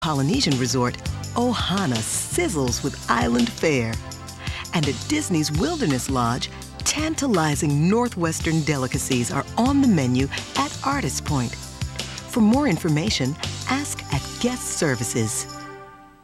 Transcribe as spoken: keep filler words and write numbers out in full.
Polynesian resort, Ohana sizzles with island fare. And at Disney's Wilderness Lodge, tantalizing Northwestern delicacies are on the menu at Artist Point. For more information, ask at Guest Services.